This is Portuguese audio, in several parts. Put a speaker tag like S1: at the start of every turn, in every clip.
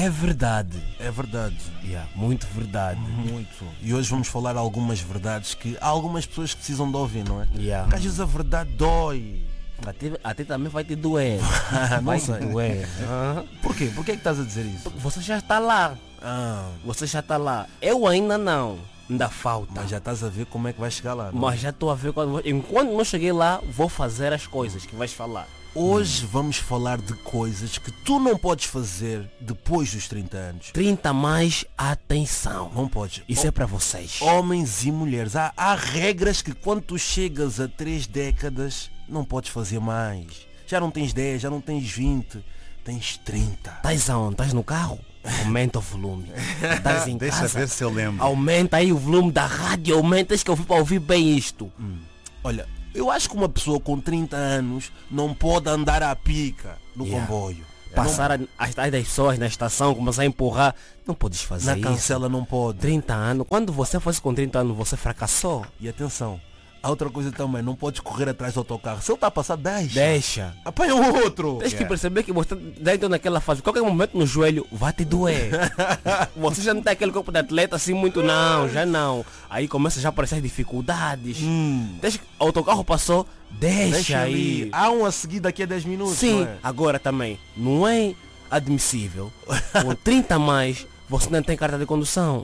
S1: É verdade.
S2: É verdade.
S1: Muito verdade.
S2: Muito. E hoje vamos falar algumas verdades que há algumas pessoas que precisam de ouvir, não é?
S1: Yeah.
S2: Porque às vezes a verdade dói.
S1: Até também vai te doer.
S2: Não
S1: Vai
S2: sei.
S1: te doer.
S2: Porquê? Porquê é que estás a dizer isso?
S1: Você já está lá. Você já está lá. Eu ainda não. Ainda falta.
S2: Mas já estás a ver como é que vai chegar lá, não é?
S1: Mas já estou a ver enquanto não cheguei lá, vou fazer as coisas que vais falar.
S2: Hoje vamos falar de coisas que tu não podes fazer depois dos 30 anos.
S1: 30 mais, atenção.
S2: Não podes.
S1: Isso é para vocês.
S2: Homens e mulheres. Há regras que quando tu chegas a 3 décadas não podes fazer mais. Já não tens 10, já não tens 20, tens 30.
S1: Estás aonde? Estás no carro? Aumenta o volume. Estás em
S3: Deixa
S1: casa?
S3: ver se eu lembro.
S1: Aumenta aí o volume da rádio. Aumenta que eu vi para ouvir bem isto.
S2: Olha, eu acho que uma pessoa com 30 anos não pode andar à pica no comboio.
S1: Passar as pessoas na estação, começar a empurrar. Não podes fazer
S2: Na
S1: isso.
S2: cancela não pode.
S1: 30 anos. Quando você fosse com 30 anos, você fracassou.
S2: E atenção, há outra coisa também, não podes correr atrás do autocarro. Se ele está a passar,
S1: Deixa.
S2: apanha o outro.
S1: Tens que perceber que você dentro naquela fase, qualquer momento no joelho vai te doer. Você já não tem aquele corpo de atleta assim muito, não, já não. Aí começa já a aparecer as dificuldades. Deixa que o autocarro passou, deixa aí.
S2: Há um a seguir daqui a 10 minutos.
S1: Sim,
S2: não é?
S1: agora também, não é admissível. Com 30 a mais, você não tem carta de condução.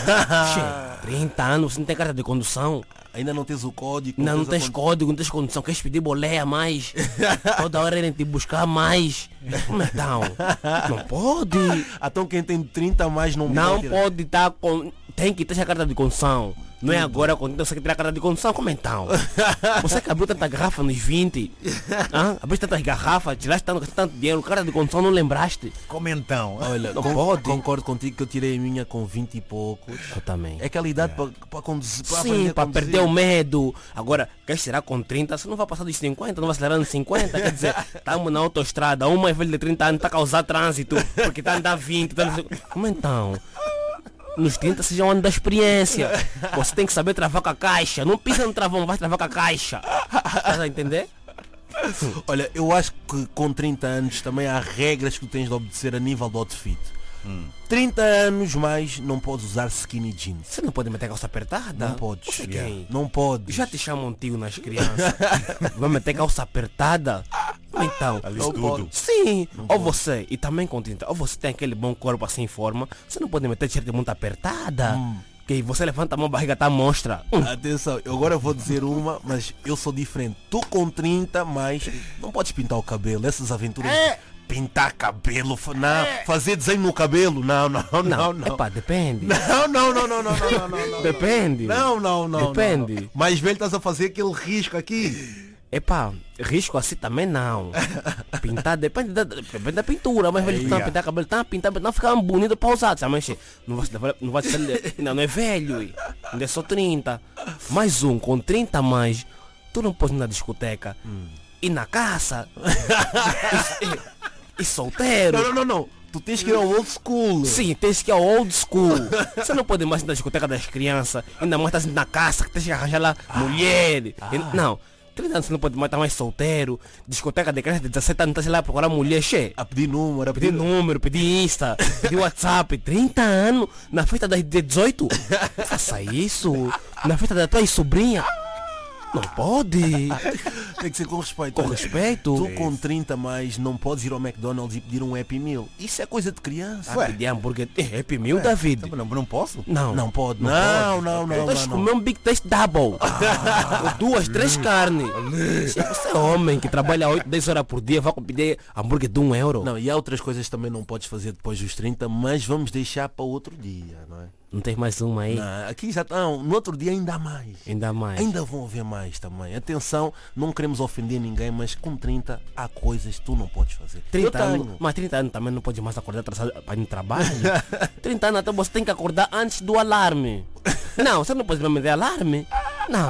S1: Che, 30 anos, você não tem carta de condução.
S2: Ainda não tens o código.
S1: Não tens código, não tens condução, queres pedir boleia mais. Toda hora irem te buscar mais. Como então? Não pode.
S2: Então quem tem 30 a mais não
S1: Não
S2: pode.
S1: pode estar com... Tem que ter a carta de condução. Não é agora quando você quer tirar a carta de condução, como então? Você que abriu tanta garrafa nos 20. Abriu tantas garrafas, tiraste tanto dinheiro, carta de condução não lembraste.
S3: Como então?
S2: Olha,
S1: Não pode.
S2: concordo contigo que eu tirei a minha com 20 e poucos.
S1: Eu também.
S2: É aquela idade para conduzir. Para
S1: Sim,
S2: aprender
S1: para
S2: a conduzir.
S1: perder o medo. Agora, quer tirar com 30, você não vai passar dos 50, não vai acelerar nos 50. Quer dizer, estamos na autoestrada, um mais velho de 30 anos está a causar trânsito, porque está a andar 20. Como então? Nos 30 seja um ano da experiência. Você tem que saber travar com a caixa. Não pisa no travão, vai travar com a caixa. Estás a entender?
S2: Olha, eu acho que com 30 anos também há regras que tu tens de obedecer a nível do outfit. 30 anos mais não podes usar skinny jeans.
S1: Você não pode meter calça apertada?
S2: Não podes.
S1: Você quem?
S2: Não podes.
S1: Já te chamam tio nas crianças. Vai meter calça apertada? Então,
S3: Ali
S2: Não
S3: tudo.
S2: pode.
S1: sim, ou você, e também com 30, ou você tem aquele bom corpo assim em forma, você não pode meter t-shirt muito apertada. Que você levanta a mão, a barriga tá mostra.
S2: Atenção, eu agora vou dizer uma, mas eu sou diferente. Tu com 30 mais não podes pintar o cabelo. Essas aventuras de pintar cabelo, fazer desenho no cabelo. Não.
S1: Epá, depende.
S2: Não.
S1: Depende.
S2: Não.
S1: Depende.
S2: Não. Mais velho estás a fazer aquele risco aqui.
S1: Epá, risco assim também não. Pintar depende da pintura, mas velho tá pintar cabelo, tá pintar, não ficar bonito pausado, também não vai ser, não é velho, ainda é só 30. Mais um, com 30 a mais, tu não pode ir na discoteca, ir na caça, e solteiro.
S2: Não. Tu tens que ir ao old school.
S1: Sim, tens que ir ao old school. Você não pode mais ir na discoteca das crianças, ainda mais estás na caça, que tens que arranjar lá mulher. Não. 30 anos você não pode mais estar mais solteiro. Discoteca de criança de 17 anos, estás lá a procurar mulher, che.
S2: A pedir número,
S1: Pedir número, pedir Insta, pedir WhatsApp. 30 anos na festa das 18. Faça isso. Na festa da tua sobrinha. Não pode.
S2: Tem que ser com respeito.
S1: Com
S2: Olha,
S1: respeito.
S2: Tu com 30 mais não podes ir ao McDonald's e pedir um Happy Meal. Isso é coisa de criança.
S1: Pedir hambúrguer. Happy Meal, David.
S3: Não posso?
S1: Não.
S2: Não pode.
S1: Não
S2: Não.
S1: Tens que comer um Big Taste Double. Com 2, 3 carnes. Você é homem que trabalha 8, 10 horas por dia, vai pedir hambúrguer de €1.
S2: Não, e há outras coisas que também não podes fazer depois dos 30, mas vamos deixar para outro dia, não é?
S1: Não tens mais uma aí?
S2: Não, aqui já estão. No outro dia ainda há mais.
S1: Ainda mais.
S2: Ainda vão haver mais também. Atenção, não queremos ofender ninguém, mas com 30 há coisas que tu não podes fazer.
S1: 30
S2: Eu
S1: anos,
S2: tenho.
S1: mas 30 anos também não pode mais acordar atrasado para ir no trabalho. 30 anos até você tem que acordar antes do alarme. Não, você não pode me dar alarme.